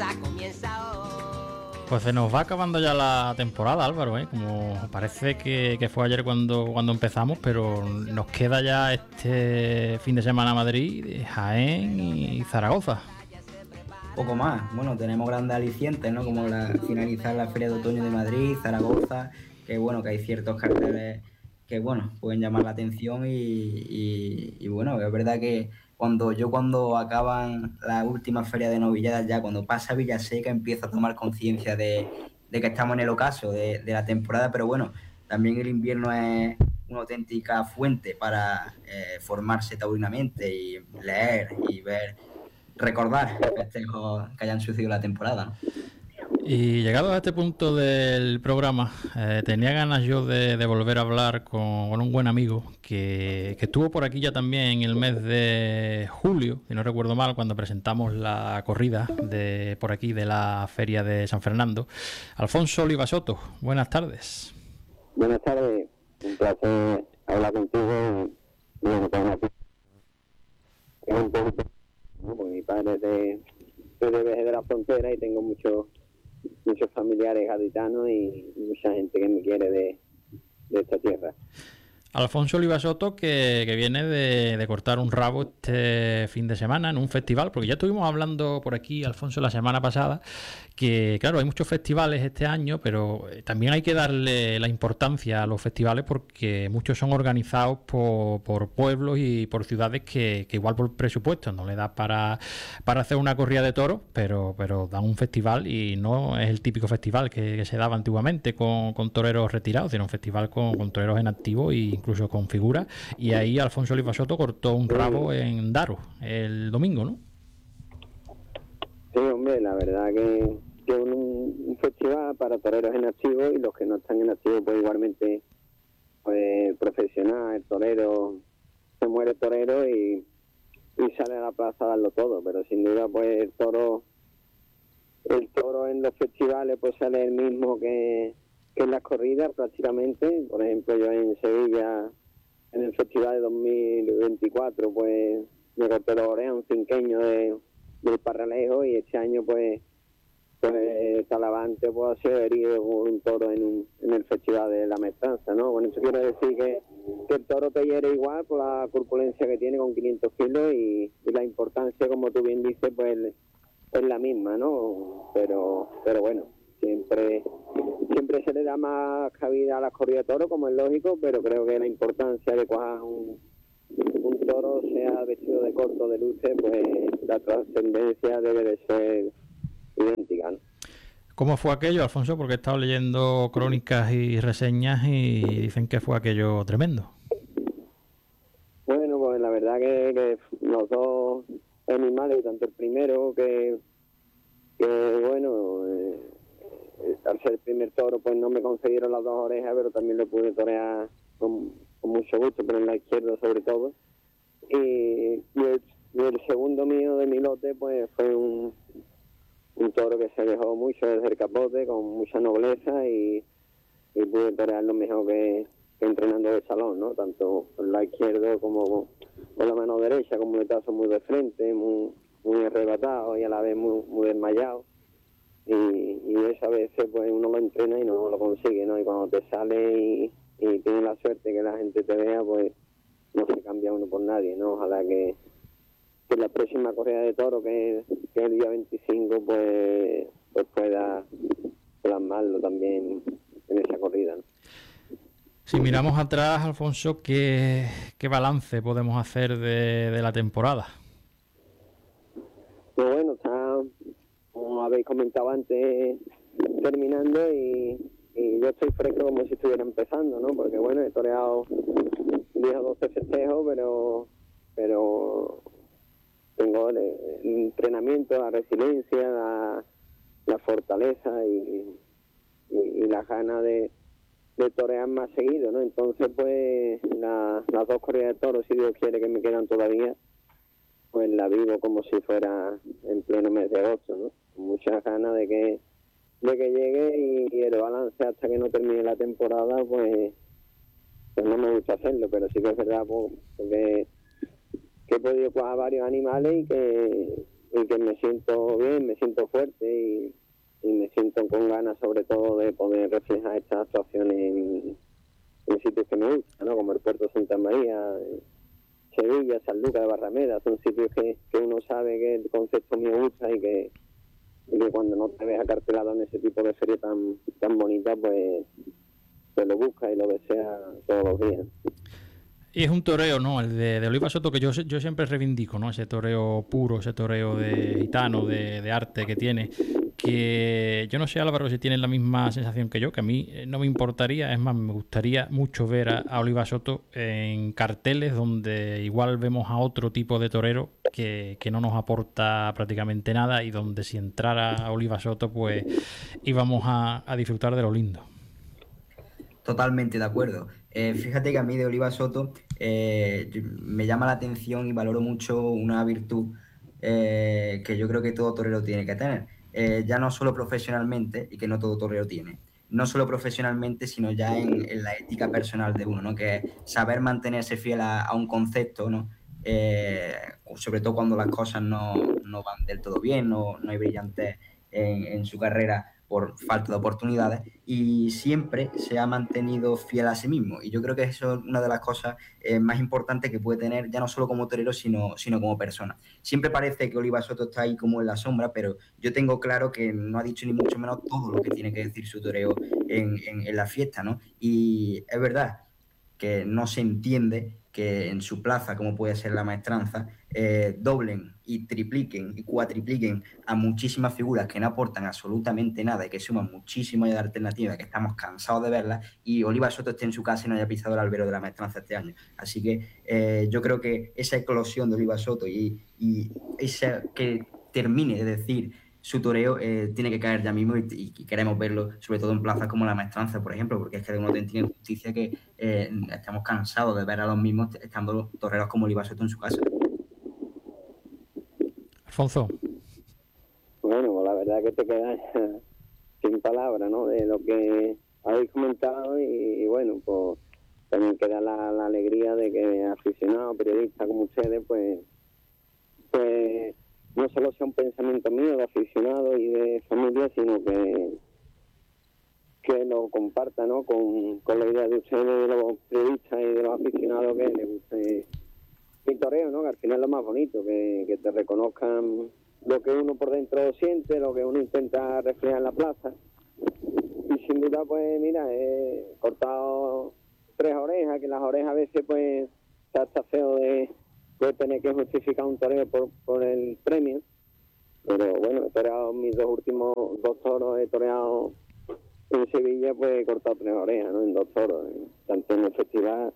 Pues se nos va acabando ya la temporada, Álvaro, ¿eh? Como parece que fue ayer cuando empezamos, pero nos queda ya este fin de semana Madrid, Jaén y Zaragoza. Poco más. Bueno, tenemos grandes alicientes, ¿no? Como finalizar la Feria de Otoño de Madrid, Zaragoza, que bueno, que hay ciertos carteles que bueno, pueden llamar la atención y bueno, es verdad que cuando acaban las últimas ferias de novilladas, ya cuando pasa Villaseca empiezo a tomar conciencia de que estamos en el ocaso de la temporada, pero bueno, también el invierno es una auténtica fuente para formarse taurinamente y leer y recordar festejos que hayan sucedido la temporada, ¿no? Y llegado a este punto del programa, tenía ganas yo de volver a hablar con un buen amigo que estuvo por aquí ya también en el mes de julio, si no recuerdo mal, cuando presentamos la corrida de por aquí de la Feria de San Fernando. Alfonso Oliva Soto, buenas tardes. Buenas tardes, un placer hablar contigo. Y bueno, es un poquito, ¿no? Porque mi padre soy de Veje de la Frontera y tengo muchos familiares gaditanos y mucha gente que me quiere de esta tierra. Alfonso Oliva Soto, que viene de cortar un rabo este fin de semana en un festival, porque ya estuvimos hablando por aquí, Alfonso, la semana pasada, que claro, hay muchos festivales este año, pero también hay que darle la importancia a los festivales porque muchos son organizados por pueblos y por ciudades que igual por presupuesto no le da para hacer una corrida de toros, pero dan un festival y no es el típico festival que se daba antiguamente con toreros retirados, sino un festival con toreros en activo e incluso con figuras, y ahí Alfonso Oliva Soto cortó un rabo en Daro el domingo, ¿no? Sí, hombre, la verdad que un festival para toreros en activo y los que no están en activo pues igualmente pues profesional, el torero, se muere el torero y sale a la plaza a darlo todo, pero sin duda pues el toro en los festivales pues sale el mismo que en las corridas prácticamente. Por ejemplo, yo en Sevilla, en el festival de 2024, pues me corté los orejas, un cinqueño del Parralejo, y este año pues Talavante pues ha sido herido con un toro en el festival de la Maestranza, ¿no? Bueno, eso quiere decir que el toro te hiere igual por la corpulencia que tiene con 500 kilos y la importancia, como tú bien dices, pues es la misma, ¿no? Pero bueno, siempre se le da más cabida a las corridas de toro, como es lógico, pero creo que la importancia de cuajar un toro, sea vestido de corto, de luces, pues la trascendencia debe de ser idéntica, ¿no? ¿Cómo fue aquello, Alfonso? Porque he estado leyendo crónicas y reseñas y dicen que fue aquello tremendo. Bueno, pues la verdad que los dos animales, tanto el primero que bueno, al ser el primer toro pues no me concedieron las dos orejas, pero también lo pude torear con mucho gusto, pero en la izquierda sobre todo. Y el segundo mío de mi lote pues fue un toro que se dejó mucho desde el capote, con mucha nobleza, y pude torearlo mejor que entrenando de salón, ¿no? Tanto por la izquierda como por la mano derecha, como le tazo muy de frente, muy arrebatado y a la vez muy desmayado. Y eso a veces pues uno lo entrena y no lo consigue, ¿no? Y cuando te sale y tienes la suerte que la gente te vea, pues no se cambia uno por nadie, ¿no? Ojalá que la próxima corrida de toro, que es el día 25, pues pueda plasmarlo también en esa corrida, ¿no? Si miramos atrás, Alfonso, ¿qué balance podemos hacer de la temporada? Pues bueno, está, como habéis comentado antes, terminando y yo estoy fresco como si estuviera empezando, ¿no? Porque bueno, he toreado 10 o 12 festejos, pero tengo el entrenamiento, la resiliencia, la fortaleza y las ganas de torear más seguido, ¿no? Entonces pues las dos corridas de toros, si Dios quiere, que me quedan todavía, pues la vivo como si fuera en pleno mes de agosto, ¿no? Con muchas ganas de que llegue y el balance hasta que no termine la temporada, pues no me gusta hacerlo, pero sí que es verdad porque he podido cuajar varios animales y que y que me siento bien, me siento fuerte y me siento con ganas sobre todo de poder reflejar estas actuaciones en sitios que me gustan, ¿no? Como el Puerto de Santa María, Sevilla, San Lucas de Barrameda. Son sitios que uno sabe que el concepto me gusta y que cuando no te ves acartelado en ese tipo de feria tan bonita, pues te lo buscas y lo deseas todos los días. Y es un toreo, ¿no? El de Oliva Soto, que yo siempre reivindico, ¿no? Ese toreo puro, ese toreo de gitano, de arte que tiene. Que yo no sé, Álvaro, si tienes la misma sensación que yo, que a mí no me importaría, es más, me gustaría mucho ver a Oliva Soto en carteles donde igual vemos a otro tipo de torero que no nos aporta prácticamente nada y donde si entrara Oliva Soto, pues íbamos a disfrutar de lo lindo. Totalmente de acuerdo. Fíjate que a mí de Oliva Soto me llama la atención y valoro mucho una virtud que yo creo que todo torero tiene que tener. Ya no solo profesionalmente, y que no todo torero tiene, no solo profesionalmente, sino ya en la ética personal de uno, ¿no? Que es saber mantenerse fiel a un concepto, ¿no? Sobre todo cuando las cosas no van del todo bien, no hay brillantez en su carrera por falta de oportunidades, y siempre se ha mantenido fiel a sí mismo. Y yo creo que eso es una de las cosas más importantes que puede tener, ya no solo como torero, sino como persona. Siempre parece que Oliva Soto está ahí como en la sombra, pero yo tengo claro que no ha dicho ni mucho menos todo lo que tiene que decir su toreo en la fiesta, ¿no? Y es verdad que no se entiende que en su plaza, como puede ser la Maestranza, doblen y tripliquen y cuatripliquen a muchísimas figuras que no aportan absolutamente nada y que suman muchísimo de alternativas, que estamos cansados de verlas, y Oliva Soto esté en su casa y no haya pisado el albero de la Maestranza este año. Así que yo creo que esa eclosión de Oliva Soto y esa que termine de decir su toreo tiene que caer ya mismo, y queremos verlo, sobre todo en plazas como la Maestranza, por ejemplo, porque es que de una auténtica injusticia que estamos cansados de ver a los mismos estando los toreros como Oliva Soto en su casa. Alfonso. Bueno, pues la verdad que te quedas sin palabras, ¿no? De lo que habéis comentado y bueno, pues también queda la alegría de que aficionados, periodistas como ustedes, pues no solo sea un pensamiento mío de aficionado y de familia, sino que lo comparta, ¿no? con la idea de ustedes, de los periodistas y de los aficionados, que les guste el toreo, ¿no? Que al final es lo más bonito, que te reconozcan lo que uno por dentro siente, lo que uno intenta reflejar en la plaza. Y sin duda, pues mira, he cortado 3 orejas, que las orejas a veces pues está feo de tener que justificar un toreo por el premio, pero bueno, he toreado mis 2 últimos 2 toros, he toreado en Sevilla, pues he cortado 3 orejas, ¿no? En 2 toros, tanto en el festival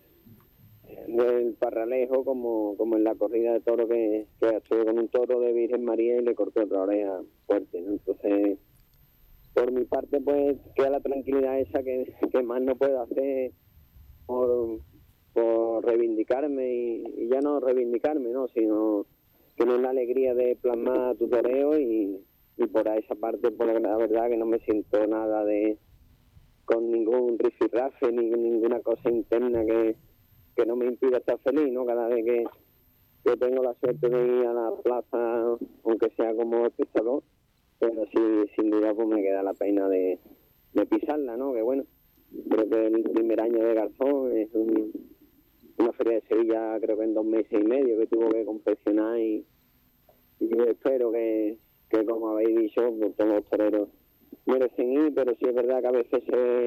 del Parralejo como en la corrida de toro que estuve con un toro de Virgen María y le corté otra oreja fuerte, ¿no? Entonces, por mi parte, pues queda la tranquilidad esa que más no puedo hacer por reivindicarme y ya no reivindicarme, ¿no? Sino tener la alegría de plasmar tu toreo y por esa parte, por la verdad que no me siento nada con ningún rifirrafe ni ninguna cosa interna que no me impida estar feliz, ¿no? Cada vez que tengo la suerte de ir a la plaza, aunque sea como espectador, pero sí, sin duda, pues me queda la pena de pisarla, ¿no? Que bueno, creo que el primer año de Garzón es una feria de Sevilla, creo que en 2 meses y medio, que tuvo que confeccionar y yo espero que como habéis dicho, pues todos los toreros merecen ir, pero sí es verdad que a veces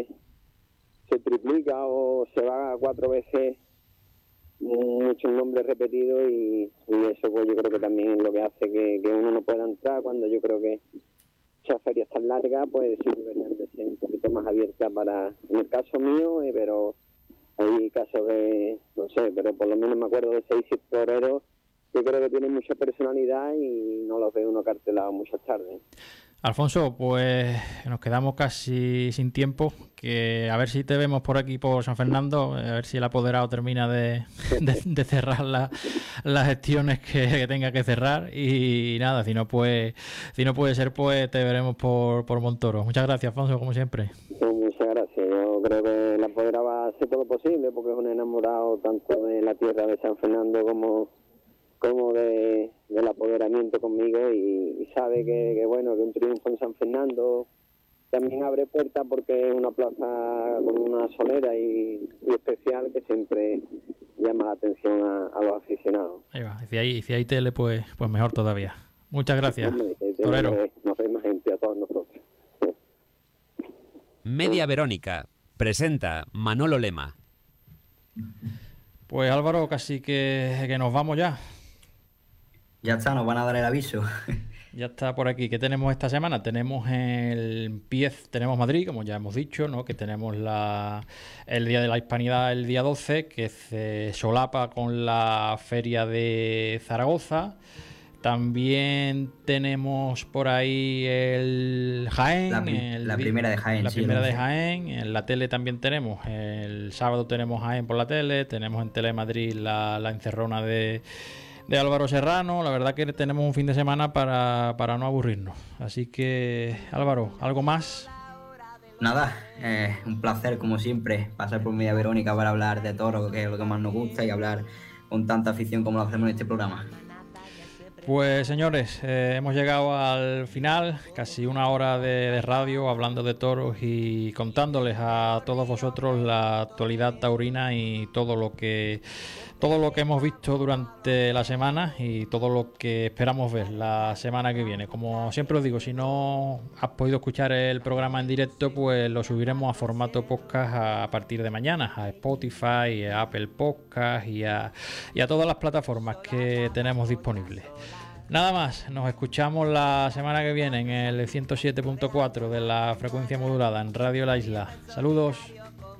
se triplica o se va 4 veces muchos nombres repetidos y eso pues yo creo que también es lo que hace que uno no pueda entrar, cuando yo creo que esas ferias tan largas pues sí deberían de ser un poquito más abiertas para, en el caso mío, pero hay casos de, no sé, pero por lo menos me acuerdo de 6 toreros que creo que tienen mucha personalidad y no los ve uno cartelado muchas tardes. Alfonso, pues nos quedamos casi sin tiempo, que a ver si te vemos por aquí por San Fernando, a ver si el apoderado termina de cerrar las gestiones que tenga que cerrar, y nada, si no puede ser, pues te veremos por Montoro. Muchas gracias, Alfonso, como siempre. Pues muchas gracias. Yo creo que el apoderado va a hacer todo lo posible porque es un enamorado tanto de la tierra de San Fernando como como del apoderamiento conmigo y sabe que bueno, que un triunfo en San Fernando también abre puertas porque es una plaza con una solera y especial que siempre llama la atención a los aficionados. Ahí va. Y si hay tele, pues mejor todavía. Muchas gracias, torero. Nos ve más gente a todos nosotros. Media Verónica. Presenta Manolo Lema. Pues Álvaro, casi que nos vamos ya. Ya está, nos van a dar el aviso. Ya está por aquí. ¿Qué tenemos esta semana? Tenemos tenemos Madrid, como ya hemos dicho, ¿no? Que tenemos el Día de la Hispanidad el día 12, que se solapa con la Feria de Zaragoza. También tenemos por ahí el Jaén. La primera de Jaén. La primera de Jaén. En la tele también tenemos. El sábado tenemos Jaén por la tele. Tenemos en Telemadrid la encerrona de Álvaro Serrano. La verdad que tenemos un fin de semana para no aburrirnos. Así que, Álvaro, ¿algo más? Nada, un placer como siempre pasar por Media Verónica para hablar de toro, que es lo que más nos gusta, y hablar con tanta afición como lo hacemos en este programa. Pues señores, hemos llegado al final, casi una hora de radio hablando de toros y contándoles a todos vosotros la actualidad taurina y todo lo que hemos visto durante la semana y todo lo que esperamos ver la semana que viene. Como siempre os digo, si no has podido escuchar el programa en directo, pues lo subiremos a formato podcast a partir de mañana, a Spotify, a Apple Podcast y a todas las plataformas que tenemos disponibles. Nada más, nos escuchamos la semana que viene en el 107.4 de la frecuencia modulada en Radio La Isla. Saludos.